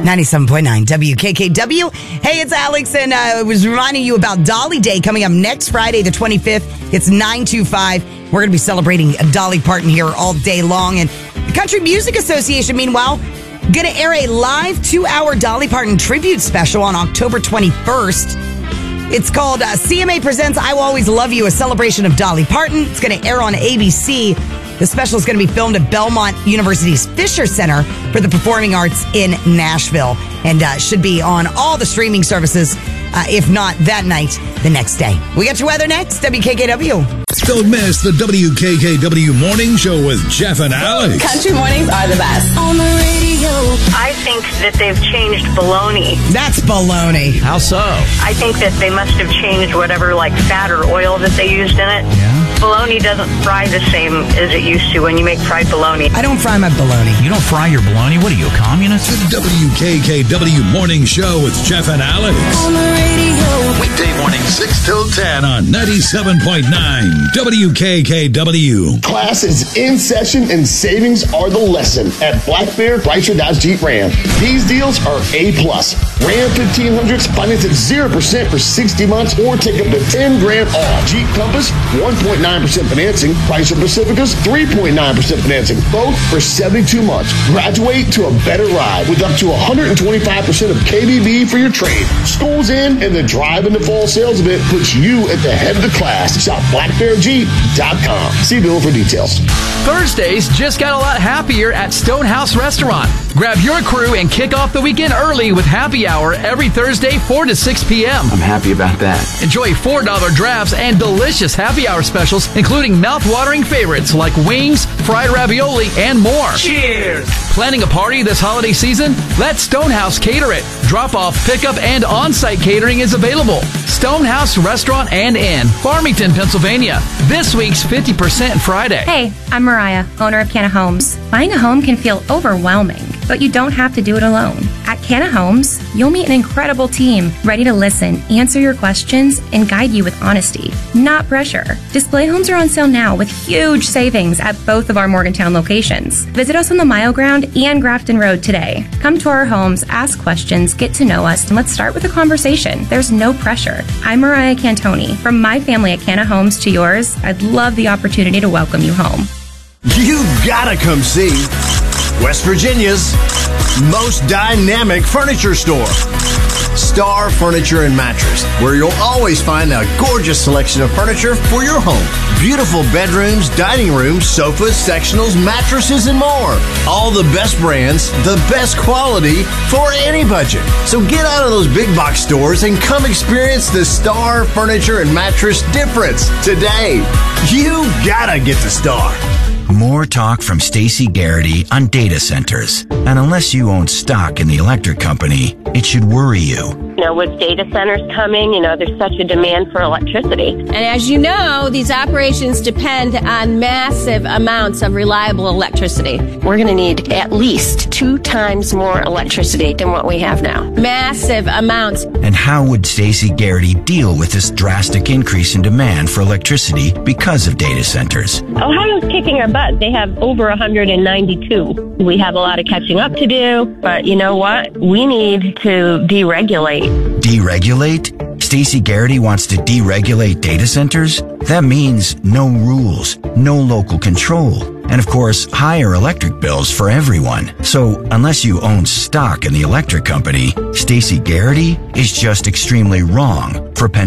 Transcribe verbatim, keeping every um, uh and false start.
ninety-seven point nine W K K W. Hey, it's Alex, and uh, I was reminding you about Dolly Day coming up next Friday, the twenty-fifth. It's nine two five. We're going to be celebrating Dolly Parton here all day long. And the Country Music Association, meanwhile, going to air a live two-hour Dolly Parton tribute special on October twenty-first. It's called uh, C M A Presents I Will Always Love You, a celebration of Dolly Parton. It's going to air on A B C. The special is going to be filmed at Belmont University's Fisher Center for the Performing Arts in Nashville, and uh, should be on all the streaming services, uh, if not that night, the next day. We got your weather next, W K K W. Don't miss the W K K W Morning Show with Jeff and Alex. Country mornings are the best. On the radio. I think that they've changed bologna. That's bologna. How so? I think that they must have changed whatever, like, fat or oil that they used in it. Yeah. Bologna doesn't fry the same as it used to when you make fried bologna. I don't fry my bologna. You don't fry your bologna? What are you, a communist? The W K K W Morning Show with Jeff and Alex. On the radio. Weekday morning six till ten on ninety-seven point nine W K K W. Class is in session and savings are the lesson at Black Bear Chrysler Dodge Jeep Ram. These deals are A plus. Ram fifteen hundreds finance at zero percent for sixty months or take up to ten grand off. Jeep Compass one point nine percent financing. Chrysler Pacificas three point nine percent financing. Both for seventy-two months. Graduate to a better ride with up to one hundred twenty-five percent of K B B for your trade. School's in and the drive in the fall sales event puts you at the head of the class. Shop black bear jeep dot com. See Bill for details. Thursdays just got a lot happier at Stonehouse Restaurant. Grab your crew and kick off the weekend early with happy hour every Thursday, four to six p.m. I'm happy about that. Enjoy four dollar drafts and delicious happy hour specials, including mouth-watering favorites like wings, fried ravioli, and more. Cheers! Planning a party this holiday season? Let Stonehouse cater it. Drop-off, pickup, and on-site catering is available. Stonehouse Restaurant and Inn, Farmington, Pennsylvania. This week's fifty percent Friday. Hey, I'm Mariah, owner of Canna Homes. Buying a home can feel overwhelming, but you don't have to do it alone. At Canna Homes, you'll meet an incredible team ready to listen, answer your questions, and guide you with honesty, not pressure. Display homes are on sale now with huge savings at both of our Morgantown locations. Visit us on the Mile Ground and Grafton Road today. Come to our homes, ask questions, get to know us, and let's start with a conversation. There's no pressure. I'm Mariah Cantoni. From my family at Canna Homes to yours, I'd love the opportunity to welcome you home. You gotta come see West Virginia's most dynamic furniture store, Star Furniture and Mattress, where you'll always find a gorgeous selection of furniture for your home. Beautiful bedrooms, dining rooms, sofas, sectionals, mattresses, and more. All the best brands, the best quality for any budget. So get out of those big box stores and come experience the Star Furniture and Mattress difference today. You gotta get to Star. More talk from Stacey Garrity on data centers. And unless you own stock in the electric company, it should worry you. You know, with data centers coming, you know, there's such a demand for electricity. And as you know, these operations depend on massive amounts of reliable electricity. We're going to need at least two times more electricity than what we have now. Massive amounts. And how would Stacey Garrity deal with this drastic increase in demand for electricity because of data centers? Ohio's kicking our butt. They have over one hundred ninety-two. We have a lot of catching up to do, but you know what? We need to deregulate. Deregulate? Stacey Garrity wants to deregulate data centers? That means no rules, no local control, and of course, higher electric bills for everyone. So, unless you own stock in the electric company, Stacey Garrity is just extremely wrong for Penn.